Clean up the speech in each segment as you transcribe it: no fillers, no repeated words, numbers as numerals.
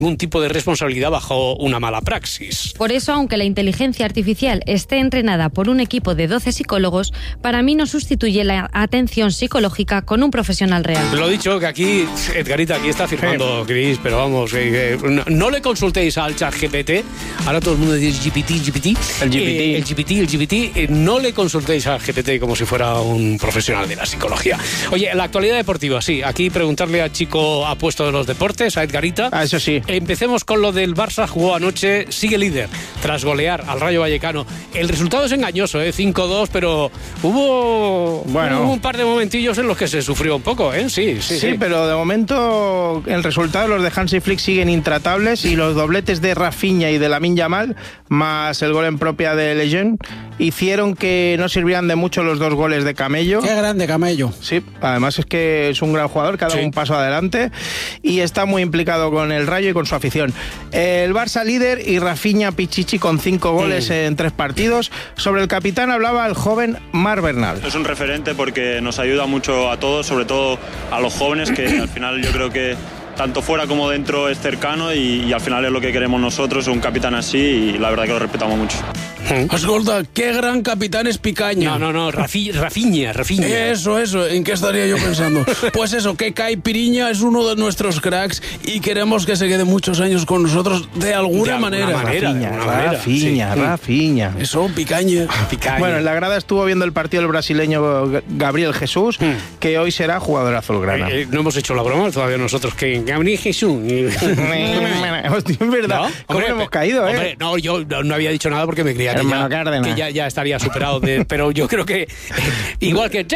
ningún tipo de responsabilidad bajo una mala praxis. Por eso, aunque la inteligencia artificial esté entrenada por un equipo de 12 psicólogos, para mí no sustituye la atención psicológica con un profesional real. Lo dicho, que aquí, Edgarita, aquí está firmando Chris, pero vamos, no le consultéis al ChatGPT. Ahora todo el mundo dice GPT. El GPT. No le consultéis al GPT como si fuera un profesional de la psicología. Oye, la actualidad deportiva, sí. Aquí preguntarle a Chico Apuesto de los Deportes, a Edgarita. Eso sí. Empecemos con lo del Barça. Jugó anoche, sigue líder tras golear al Rayo Vallecano. El resultado es engañoso, 5-2, pero hubo un par de momentillos en los que se sufrió un poco, Sí, pero de momento el resultado, los de Hansi Flick siguen intratables, y los dobletes de Rafinha y de Lamine Yamal, más el gol en propia de Lejeune, hicieron que no sirvieran de mucho los 2 goles de Camello. ¡Qué grande Camello! Sí, además es que es un gran jugador, que ha dado un paso adelante y está muy implicado con el Rayo y con su afición. El Barça líder y Rafinha Pichichi con 5 goles en 3 partidos. Sobre el capitán hablaba el joven Marc Bernal. Es un referente porque nos ayuda mucho a todos, sobre todo a los jóvenes, que al final yo creo que tanto fuera como dentro es cercano y al final es lo que queremos nosotros, un capitán así, y la verdad que lo respetamos mucho. Escolta, qué gran capitán es Picaña. No, Rafinha. Eso, ¿en qué estaría yo pensando? Pues eso, que Caipiriña es uno de nuestros cracks y queremos que se quede muchos años con nosotros de alguna manera. Rafinha. Eso, Picaña. Bueno, en la grada estuvo viendo el partido el brasileño Gabriel Jesús, que hoy será jugador azulgrana. No hemos hecho la broma todavía nosotros, que Gabriel Jesús. Hostia, es verdad. ¿No? ¿Cómo hemos caído, Hombre, no, yo no había dicho nada porque me creía que ya estaría superado. Pero yo creo que igual que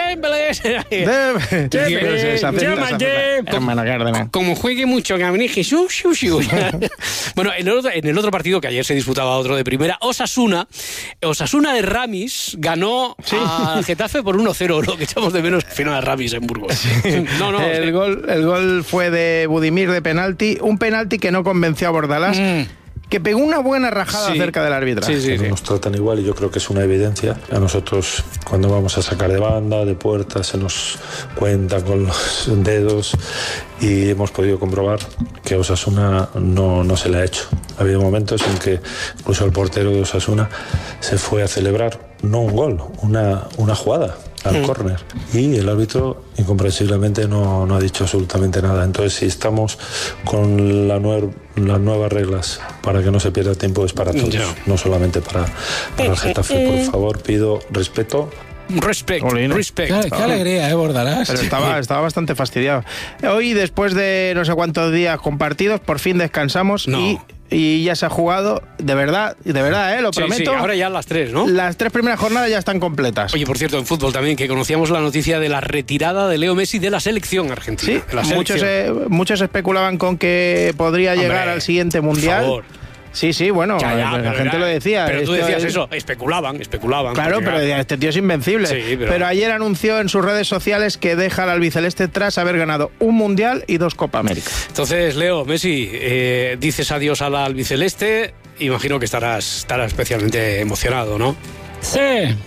como juegue mucho Gabriel Jesús. Bueno, en el otro partido, que ayer se disputaba otro de primera, Osasuna de Ramis ganó al Getafe por 1-0, lo que echamos de menos final de Ramis en Burgos. El gol fue de Budimir de penalti, un penalti que no convenció a Bordalás, que pegó una buena rajada cerca del arbitraje. Sí. Nos tratan igual y yo creo que es una evidencia. A nosotros, cuando vamos a sacar de banda, de puerta, se nos cuenta con los dedos, y hemos podido comprobar que a Osasuna no se le ha hecho. Ha habido momentos en que incluso el portero de Osasuna se fue a celebrar, no un gol, una jugada al córner, y el árbitro incomprensiblemente no ha dicho absolutamente nada. Entonces, si estamos con las nuevas reglas para que no se pierda tiempo, es para todos, no solamente para el Getafe. Por favor, pido respeto. Respect. Qué alegría, Bordalás. Pero estaba bastante fastidiado. Hoy, después de no sé cuántos días compartidos, por fin descansamos y ya se ha jugado, de verdad, lo prometo. Sí, ahora ya las 3, ¿no? Las 3 primeras jornadas ya están completas. Oye, por cierto, en fútbol también, que conocíamos la noticia de la retirada de Leo Messi de la selección argentina. Sí, muchos especulaban con que podría llegar al siguiente Mundial. Por favor. Sí, bueno, la gente lo decía. Pero tú decías eso, especulaban. Claro, pero este tío es invencible. Sí, pero ayer anunció en sus redes sociales que deja al albiceleste tras haber ganado un Mundial y 2 Copa América. Entonces, Leo, Messi, dices adiós al albiceleste, imagino que estarás especialmente emocionado, ¿no? Sí.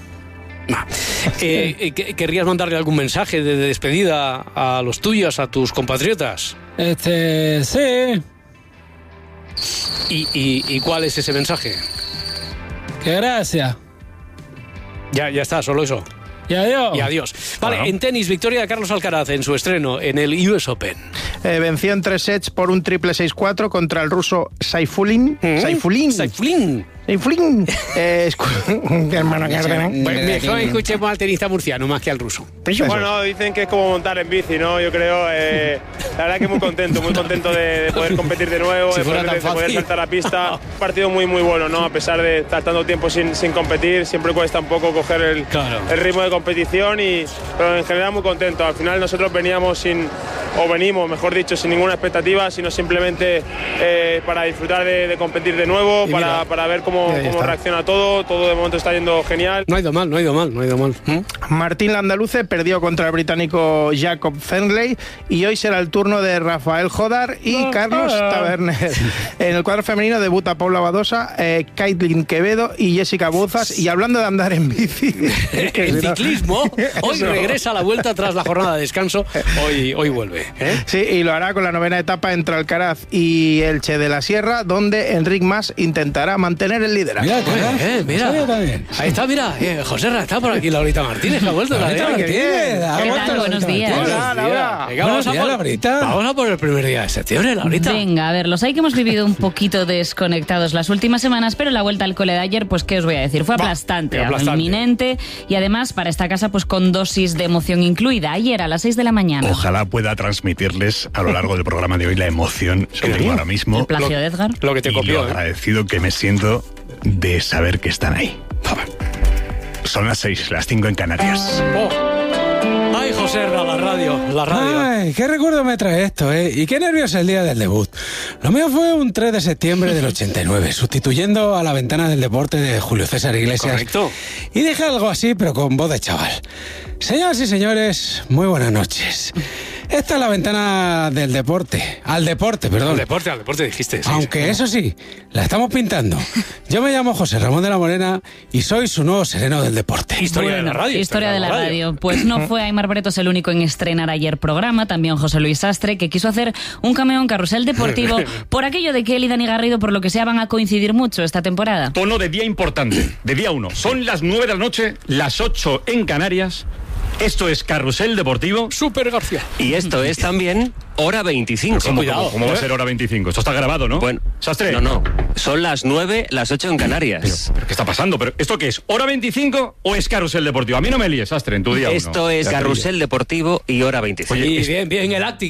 ¿Querrías mandarle algún mensaje de despedida a los tuyos, a tus compatriotas? Sí. ¿Y cuál es ese mensaje? ¡Qué gracia! Ya está, solo eso. Y adiós. Vale, en tenis, victoria de Carlos Alcaraz en su estreno en el US Open. Venció en 3 sets por un triple 6-4 contra el ruso Saifulin. Hermano Cárdenas. Mejor escuchemos al tenista murciano más que al ruso. Bueno, dicen que es como montar en bici, ¿no? Yo creo, la verdad que muy contento de poder competir de nuevo, de poder saltar a pista. Un partido muy bueno, ¿no? A pesar de estar tanto tiempo sin competir, siempre cuesta un poco coger el ritmo de competición, pero en general muy contento. Al final nosotros venimos, mejor dicho, sin ninguna expectativa, sino simplemente para disfrutar de competir de nuevo, para ver cómo cómo reacciona todo de momento está yendo genial. No ha ido mal. Martín Landaluce perdió contra el británico Jacob Fenley y hoy será el turno de Rafael Jodar y Carlos Taberner. En el cuadro femenino debuta Paula Badosa, Caitlin Quevedo y Jessica Bouzas. Y hablando de andar en bici... El ciclismo hoy regresa a la vuelta tras la jornada de descanso. Hoy vuelve. Sí, y lo hará con la 9ª etapa entre Alcaraz y Elche de la Sierra, donde Enric Mas intentará mantener el liderazgo. Mira. Ahí está, mira. José Ra, está por aquí Laurita Martínez, que ha vuelto. ¿Qué tal? Buenos días. Hola. Venga, vamos a por el primer día de septiembre, Laurita. Venga, a ver, los hay que hemos vivido un poquito desconectados las últimas semanas, pero la vuelta al cole de ayer, pues qué os voy a decir, fue aplastante, inminente, y además para esta casa pues con dosis de emoción incluida. Ayer a las 6 de la mañana. Ojalá pueda transmitirles a lo largo del programa de hoy la emoción que tengo ahora mismo. El plagio de Edgar. Lo que te copió. Y lo agradecido que me siento de saber que están ahí. Son las 6, las 5 en Canarias. Ay, José Ra, la radio. Ay, qué recuerdo me trae esto, ¿eh? Y qué nervios el día del debut. Lo mío fue un 3 de septiembre del 89, sustituyendo a la ventana del deporte de Julio César Iglesias. Correcto. Y dije algo así, pero con voz de chaval. Señoras y señores, muy buenas noches. Esta es la ventana del deporte. Al deporte, perdón. Al deporte dijiste. Sí, Aunque eso sí, la estamos pintando. Yo me llamo José Ramón de la Morena y soy su nuevo sereno del deporte. Historia de la radio. Historia de la radio. Pues no fue Aimar Bretos el único en estrenar ayer programa, también José Luis Sastre, que quiso hacer un cameo en Carrusel Deportivo por aquello de que él y Dani Garrido, por lo que sea, van a coincidir mucho esta temporada. Tono de día importante, de día 1. Son las 9 de la noche, las 8 en Canarias. Esto es Carrusel Deportivo. Super García. Y esto es también Hora 25. ¿Cómo va a ser Hora 25? Esto está grabado, ¿no? Bueno, Sastre. No. Son las 9, las 8 en Canarias. ¿Pero qué está pasando? ¿Pero esto qué es? ¿Hora 25 o es Carrusel Deportivo? A mí no me líes, Sastre, en tu día 1. Esto es Carrusel Deportivo y Hora 25. Oye, bien el acting.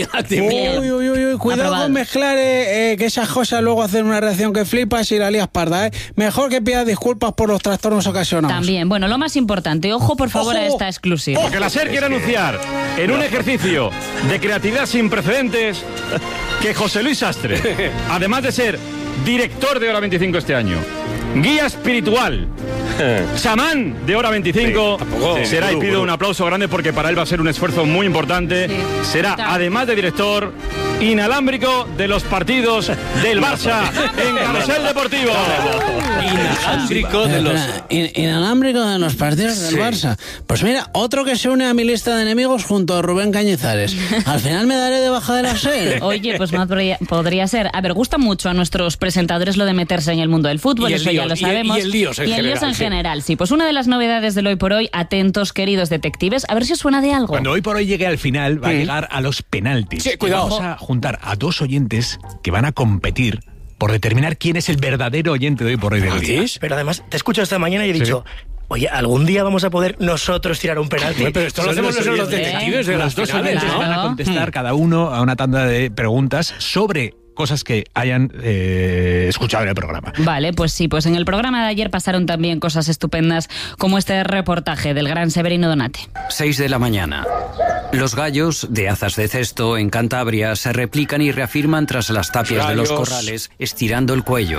Uy, cuidado Aprobado. con mezclar que esas cosas luego hacen una reacción que flipas y la lías parda, ¿eh? Mejor que pidas disculpas por los trastornos ocasionados. También, bueno, lo más importante, ojo por favor a esta exclusiva. Porque la SER quiere anunciar en un ejercicio de creatividad sin precedentes que José Luis Sastre, además de ser director de Hora 25 este año, guía espiritual, chamán de Hora 25, será, y pido un aplauso grande porque para él va a ser un esfuerzo muy importante, será, además de director, inalámbrico de los partidos del Barça en Carrusel Deportivo. Inalámbrico de los... Inalámbrico de los partidos del Barça. Pues mira, otro que se une a mi lista de enemigos junto a Rubén Cañizares. Al final me daré de baja de la SER. Oye, pues más podría ser. A ver, gusta mucho a nuestros presentadores lo de meterse en el mundo del fútbol, eso ya lo sabemos. Y el líos en general, sí. Pues una de las novedades del Hoy por Hoy, atentos queridos detectives, a ver si os suena de algo. Cuando Hoy por Hoy llegue al final, va a llegar a los penaltis. Sí, cuidado. Vamos a juntar a dos oyentes que van a competir por determinar quién es el verdadero oyente de Hoy por Hoy del día. Pero además, te escucho esta mañana y he dicho... Oye, ¿algún día vamos a poder nosotros tirar un penalti? Pero esto lo hacemos los detectives de las dos oyentes, ¿no? Van a contestar cada uno a una tanda de preguntas sobre cosas que hayan escuchado en el programa. Vale, pues sí, pues en el programa de ayer pasaron también cosas estupendas como este reportaje del gran Severino Donate. 6 de la mañana. Los gallos de Azas de Cesto en Cantabria se replican y reafirman tras las tapias de los corrales, estirando el cuello.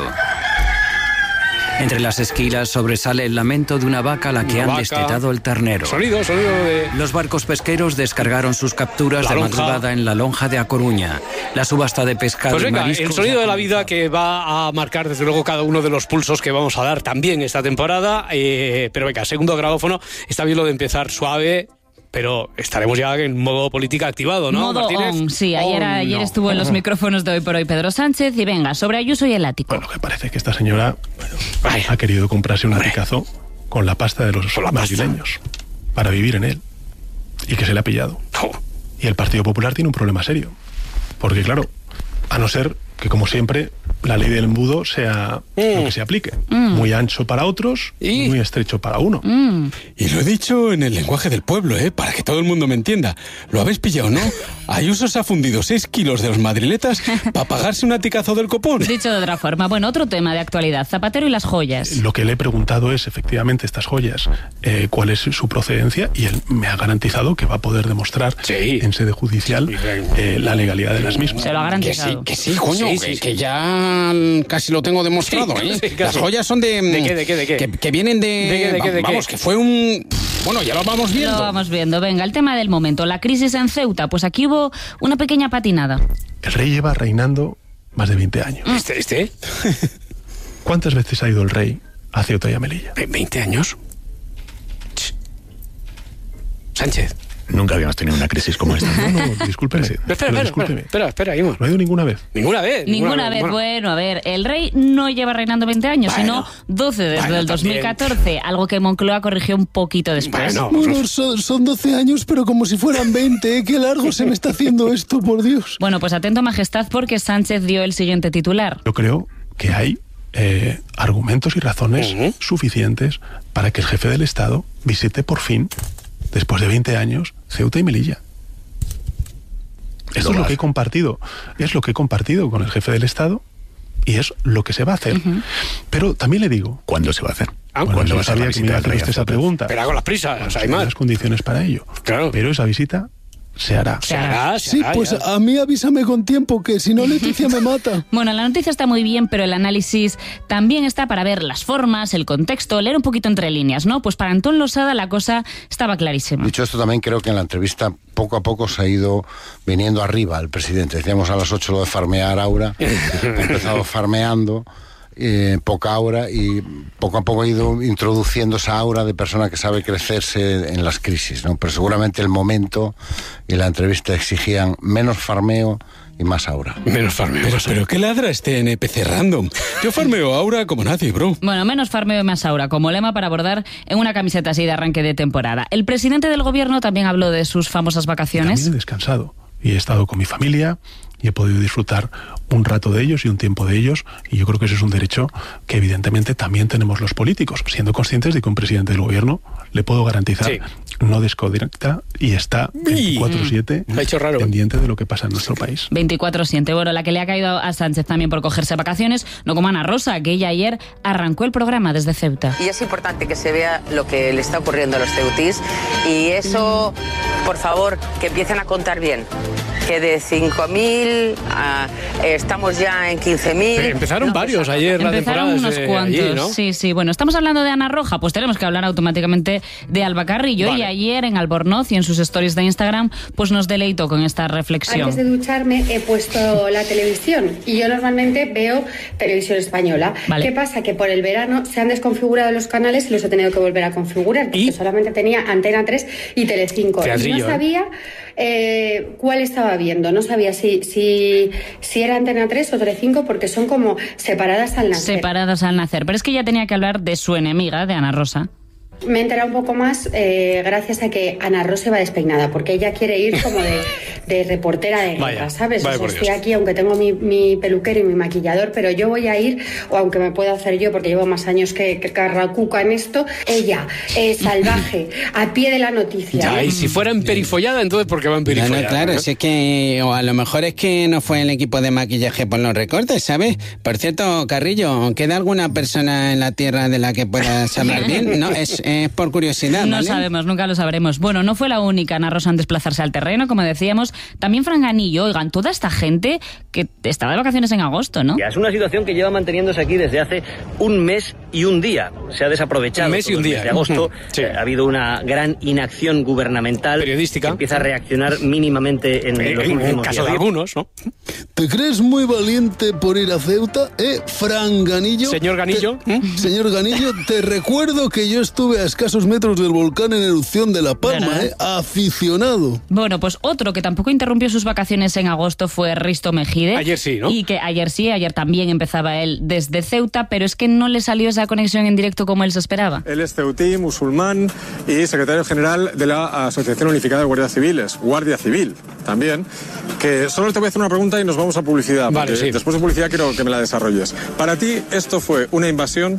Entre las esquilas sobresale el lamento de una vaca a la que han destetado el ternero. Sonido de... Los barcos pesqueros descargaron sus capturas de madrugada en la lonja de A Coruña. La subasta de pescado y mariscos... El sonido de la vida que va a marcar desde luego cada uno de los pulsos que vamos a dar también esta temporada. Pero venga, segundo grabófono. Está bien lo de empezar suave... Pero estaremos ya en modo política activado, ¿no, modo Martínez? On, sí. Ayer estuvo en los micrófonos de Hoy por Hoy Pedro Sánchez y venga, sobre Ayuso y el ático. Bueno, que parece que esta señora ha querido comprarse un aticazo con la pasta de los madrileños para vivir en él y que se le ha pillado. Y el Partido Popular tiene un problema serio. Porque claro, a no ser que como siempre la ley del embudo sea lo que se aplique. Muy ancho para otros y muy estrecho para uno. Y lo he dicho en el lenguaje del pueblo, para que todo el mundo me entienda. ¿Lo habéis pillado, no? Ayuso se ha fundido 6 kilos de los madriletas para pagarse un aticazo del copón. Dicho de otra forma, bueno, otro tema de actualidad, Zapatero y las joyas. Lo que le he preguntado es, efectivamente, estas joyas, cuál es su procedencia, y él me ha garantizado que va a poder demostrar en sede judicial la legalidad de las mismas. Se lo ha garantizado. Que sí, coño, que ya ya casi lo tengo demostrado, ¿eh? Sí, las joyas son de... ¿De qué? Que vienen de... Vamos, que fue un... Bueno, ya lo vamos viendo. Lo vamos viendo. Venga, el tema del momento, la crisis en Ceuta. Pues aquí hubo una pequeña patinada. El rey lleva reinando más de 20 años. ¿Este? ¿Cuántas veces ha ido el rey a Ceuta y a Melilla? ¿20 años? Sánchez. Nunca habíamos tenido una crisis como esta. No, discúlpeme. Espera, Imar. No ha ido ninguna vez. ¿Ninguna vez? Bueno, a ver, el rey no lleva reinando 20 años, sino 12 desde el 2014, algo que Moncloa corrigió un poquito después. Bueno, son 12 años, pero como si fueran 20, ¿eh? Qué largo se me está haciendo esto, por Dios. Bueno, pues atento, majestad, porque Sánchez dio el siguiente titular. Yo creo que hay argumentos y razones suficientes para que el jefe del Estado visite por fin, después de 20 años, Ceuta y Melilla. Esto es lo que he compartido. Es lo que he compartido con el jefe del Estado y es lo que se va a hacer. Pero también le digo... ¿Cuándo se va a hacer? Yo sabía que me iba a hacer usted esa pregunta. Pero hago las prisas, hay más. Las condiciones para ello. Claro. Pero esa visita... Se hará. Sí, pues a mí avísame con tiempo, que si no Leticia me mata. Bueno, la noticia está muy bien, pero el análisis también está para ver las formas, el contexto, leer un poquito entre líneas, ¿no? Pues para Antón Losada la cosa estaba clarísima. Dicho esto, también creo que en la entrevista poco a poco se ha ido viniendo arriba el presidente. Decíamos a las 8 lo de farmear aura, ha empezado farmeando. Poca aura y poco a poco ha ido introduciendo esa aura de persona que sabe crecerse en las crisis, ¿no? Pero seguramente el momento y la entrevista exigían menos farmeo y más aura. Menos farmeo. Pero ¿qué ladra este NPC random? Yo farmeo aura como nadie, bro. Bueno, menos farmeo y más aura, como lema para abordar en una camiseta así de arranque de temporada. El presidente del gobierno también habló de sus famosas vacaciones. También he descansado y he estado con mi familia y he podido disfrutar un rato de ellos y un tiempo de ellos, y yo creo que ese es un derecho que evidentemente también tenemos los políticos, siendo conscientes de que un presidente del gobierno, le puedo garantizar, no desconecta y está 24/7 pendiente de lo que pasa en nuestro país. 24/7, bueno, la que le ha caído a Sánchez también por cogerse vacaciones, no como Ana Rosa, que ella ayer arrancó el programa desde Ceuta. Y es importante que se vea lo que le está ocurriendo a los ceutís, y eso, por favor, que empiecen a contar bien. Que de 5.000 estamos ya en 15.000. Empezaron varios ayer la temporada. Empezaron unos cuantos, allí, ¿no? Sí. Bueno, estamos hablando de Ana Roja, pues tenemos que hablar automáticamente de Alba Carrillo. Vale. Y ayer en Albornoz y en sus stories de Instagram, pues nos deleitó con esta reflexión. Antes de ducharme he puesto la televisión y yo normalmente veo televisión española. Vale. ¿Qué pasa? Que por el verano se han desconfigurado los canales y los he tenido que volver a configurar, porque solamente tenía Antena 3 y Telecinco. Y no sabía cuál estaba viendo, no sabía si era Antena 3 o Telecinco, porque son como separadas al nacer. Separadas al nacer, pero es que ya tenía que hablar de su enemiga, de Ana Rosa. Me he enterado un poco más gracias a que Ana Rosa va despeinada, porque ella quiere ir como de reportera de guerra, ¿sabes? Estoy aquí, aunque tengo mi peluquero y mi maquillador, pero yo voy a ir, o aunque me pueda hacer yo, porque llevo más años que Carracuca en esto, ella, salvaje, a pie de la noticia. Ya, y si fuera emperifollada, entonces ¿por qué va emperifollada? No, claro, si es que, o a lo mejor es que no fue el equipo de maquillaje por los recortes, ¿sabes? Por cierto, Carrillo, ¿queda alguna persona en la tierra de la que puedas hablar bien? No, es por curiosidad, ¿vale? No sabemos, nunca lo sabremos. Bueno, no fue la única Ana Rosa en desplazarse al terreno, como decíamos. También Fran Ganillo, oigan, toda esta gente que estaba de vacaciones en agosto, ¿no? Es una situación que lleva manteniéndose aquí desde hace un mes y un día. Se ha desaprovechado. Un mes y un día. Desde agosto ha habido una gran inacción gubernamental periodística que empieza a reaccionar mínimamente en los últimos días. Caso de algunos, ¿no? ¿Te crees muy valiente por ir a Ceuta, Fran Ganillo? Señor Ganillo. Señor Ganillo, te recuerdo que yo estuve a escasos metros del volcán en erupción de La Palma, aficionado. Bueno, pues otro que tampoco interrumpió sus vacaciones en agosto fue Risto Mejide. Ayer sí, ¿no? Y que ayer también empezaba él desde Ceuta, pero es que no le salió esa conexión en directo como él se esperaba. Él es ceutí, musulmán y secretario general de la Asociación Unificada de Guardias Civiles, Guardia Civil también, que solo te voy a hacer una pregunta y nos vamos a publicidad. Vale, sí. Después de publicidad quiero que me la desarrolles. Para ti, ¿esto fue una invasión?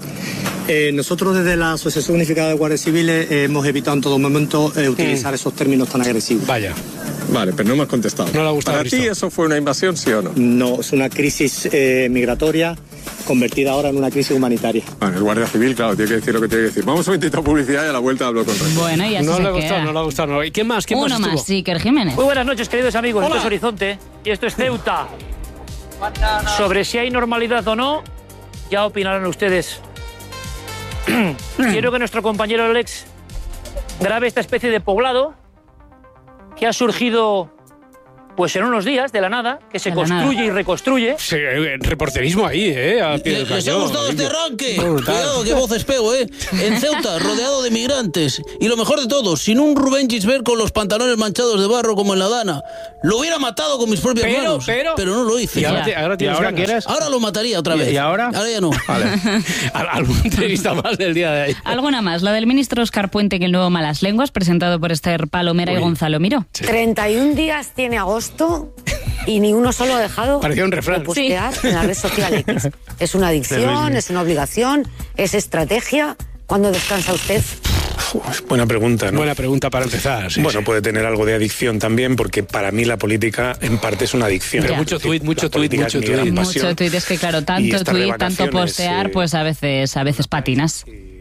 Nosotros desde la Asociación Unificada de Guardias Civiles hemos evitado en todo momento utilizar esos términos tan agresivos. Vaya. Vale, pero no me has contestado. No le ha gustado. ¿Para ti eso fue una invasión, sí o no? No, es una crisis migratoria convertida ahora en una crisis humanitaria. Bueno, el Guardia Civil, claro, tiene que decir lo que tiene que decir. Vamos un momentito a publicidad y a la vuelta hablo con Rey. Bueno, y así no se le ha queda. gustado, no le ha gustado. No. ¿Y quién más? ¿Quién Uno más más, Iker Jiménez. Muy buenas noches, queridos amigos. Esto es Horizonte y esto es Ceuta. Sobre si hay normalidad o no, ya opinarán ustedes. Quiero que nuestro compañero Alex grabe esta especie de poblado que ha surgido pues en unos días, de la nada, que se construye y reconstruye. Sí, reporterismo ahí, a pie del cañón. ¿Les ha gustado este arranque? Cuidado, qué voces pego, En Ceuta, rodeado de migrantes. Y lo mejor de todo, sin un Rubén Gisbert con los pantalones manchados de barro como en la Dana. Lo hubiera matado con mis propias manos. Pero no lo hice. ¿Y ahora quieres? Ahora lo mataría otra vez. ¿Y ahora? Ahora ya no. Vale. ¿Alguna entrevista más del día de hoy? Alguna más. La del ministro Óscar Puente en el nuevo Malas Lenguas, presentado por Esther Palomera y Gonzalo Miró. 31 días tiene agosto y ni uno solo ha dejado de postear en la red social X. Es una adicción, es una obligación, es estrategia. ¿Cuándo descansa usted? Buena pregunta, ¿no? Buena pregunta para empezar. Sí, bueno, puede tener algo de adicción también, porque para mí la política en parte es una adicción. Pero mucho tuit. Mucho tuit, es que claro, tanto tuit, tanto postear, pues a veces patinas.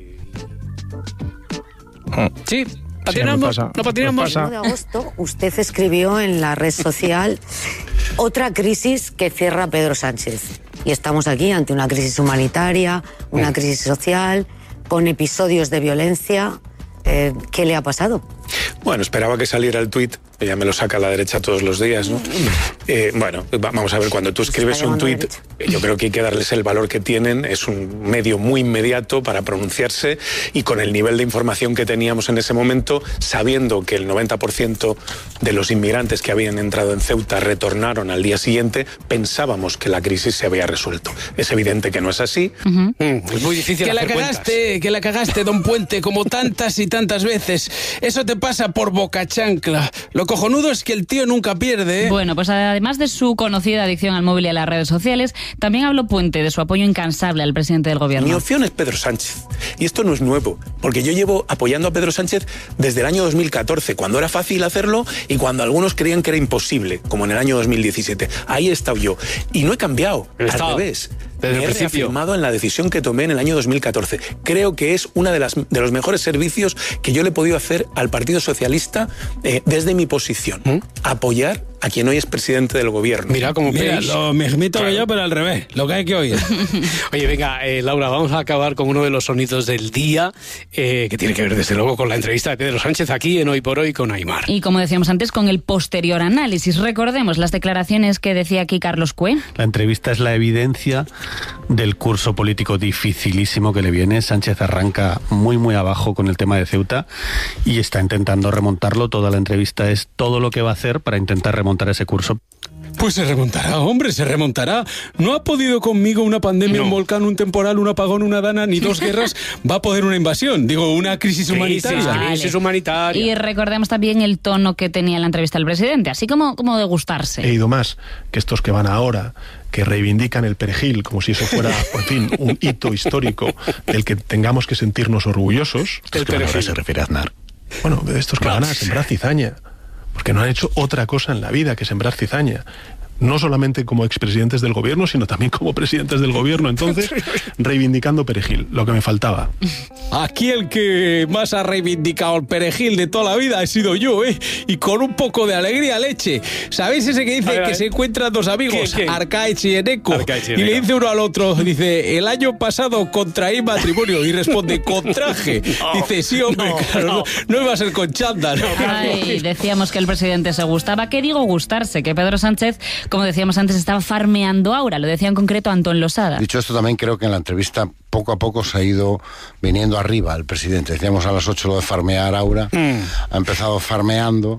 Sí. ¿Patinamos? ¿No patinamos? El 1 de agosto usted escribió en la red social otra crisis que cierra Pedro Sánchez. Y estamos aquí ante una crisis humanitaria, una crisis social, con episodios de violencia. ¿Qué le ha pasado? Bueno, esperaba que saliera el tuit, ella me lo saca a la derecha todos los días, ¿no? Bueno, vamos a ver, cuando tú escribes un tuit, yo creo que hay que darles el valor que tienen, es un medio muy inmediato para pronunciarse, y con el nivel de información que teníamos en ese momento, sabiendo que el 90% de los inmigrantes que habían entrado en Ceuta retornaron al día siguiente, pensábamos que la crisis se había resuelto. Es evidente que no es así. Es muy difícil hacer cuentas. Que la cagaste, don Puente, como tantas y tantas veces. Eso te pasa por boca chancla. Lo cojonudo es que el tío nunca pierde, Bueno, pues además de su conocida adicción al móvil y a las redes sociales, también habló Puente de su apoyo incansable al presidente del gobierno. Mi opción es Pedro Sánchez. Y esto no es nuevo, porque yo llevo apoyando a Pedro Sánchez desde el año 2014, cuando era fácil hacerlo y cuando algunos creían que era imposible, como en el año 2017. Ahí he estado yo. Y no he cambiado, al revés. Me he reafirmado en la decisión que tomé en el año 2014. Creo que es una de los mejores servicios que yo le he podido hacer al Partido Socialista desde mi posición. Apoyar a quien hoy es presidente del gobierno. Mira, como lo mismito que yo, pero al revés. Lo que hay que oír. Oye, venga, Laura, vamos a acabar con uno de los sonidos del día, que tiene que ver, desde luego, con la entrevista de Pedro Sánchez aquí en Hoy por Hoy con Aimar. Y como decíamos antes, con el posterior análisis. Recordemos las declaraciones que decía aquí Carlos Cue. La entrevista es la evidencia del curso político dificilísimo que le viene. Sánchez arranca muy, muy abajo con el tema de Ceuta y está intentando remontarlo. Toda la entrevista es todo lo que va a hacer para intentar remontar ese curso. Pues se remontará, hombre, se remontará. No ha podido conmigo una pandemia, un volcán, un temporal, un apagón, una dana, ni 2 guerras. Va a poder una invasión, digo, una crisis humanitaria. Crisis humanitaria. Y recordemos también el tono que tenía en la entrevista el presidente, así como de gustarse. He ido más que estos que van ahora, que reivindican el perejil como si eso fuera, en fin, un hito histórico del que tengamos que sentirnos orgullosos. ¿El perejil se refiere a Aznar? Bueno, de estos que van a sembrar cizaña, porque no han hecho otra cosa en la vida que sembrar cizaña. No solamente como expresidentes del gobierno, sino también como presidentes del gobierno. Entonces, reivindicando perejil, lo que me faltaba. Aquí el que más ha reivindicado el perejil de toda la vida he sido yo, y con un poco de alegría leche. ¿Sabéis ese que dice que se encuentran dos amigos, Arcaich y Eneco? Y le dice uno al otro, dice, el año pasado contraí matrimonio, y responde, contraje. Dice, sí, hombre, claro, no iba a ser con chándal. Ay, decíamos que el presidente se gustaba. ¿Qué digo gustarse? Que Pedro Sánchez, como decíamos antes, estaba farmeando aura. Lo decía en concreto Antón Losada. Dicho esto, también creo que en la entrevista poco a poco se ha ido viniendo arriba el presidente. Decíamos a las 8 lo de farmear aura. Ha empezado farmeando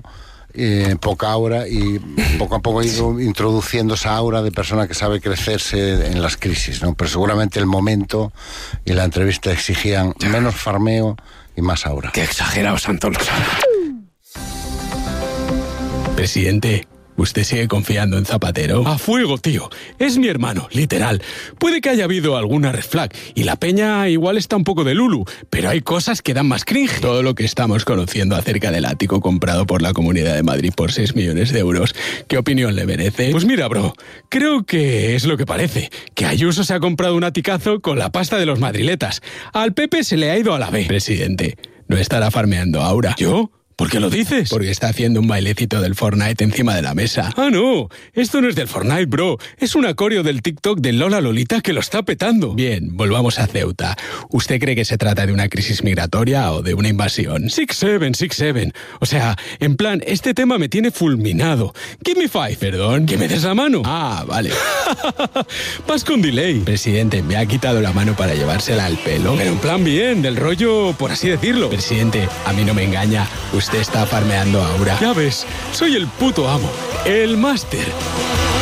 poca aura y poco a poco ha ido introduciendo esa aura de persona que sabe crecerse en las crisis, ¿no? Pero seguramente el momento y la entrevista exigían menos farmeo y más aura. Qué exagerados, Antón Losada. Presidente, ¿usted sigue confiando en Zapatero? A fuego, tío. Es mi hermano, literal. Puede que haya habido alguna red flag y la peña igual está un poco de lulu, pero hay cosas que dan más cringe. Todo lo que estamos conociendo acerca del ático comprado por la Comunidad de Madrid por 6 millones de euros. ¿Qué opinión le merece? Pues mira, bro, creo que es lo que parece, que Ayuso se ha comprado un aticazo con la pasta de los madriletas. Al Pepe se le ha ido a la B. Presidente, ¿no estará farmeando aura? ¿Yo? ¿Por qué lo dices? Porque está haciendo un bailecito del Fortnite encima de la mesa. Ah, no. Esto no es del Fortnite, bro. Es un coreo del TikTok de Lola Lolita que lo está petando. Bien, volvamos a Ceuta. ¿Usted cree que se trata de una crisis migratoria o de una invasión? 6-7. O sea, en plan, este tema me tiene fulminado. Give me five. ¿Perdón? ¿Que me des la mano? Ah, vale. Vas con delay. Presidente, me ha quitado la mano para llevársela al pelo. Pero en plan bien, del rollo, por así decirlo. Presidente, a mí no me engaña. Usted está farmeando a Aura. Ya ves, soy el puto amo, el máster.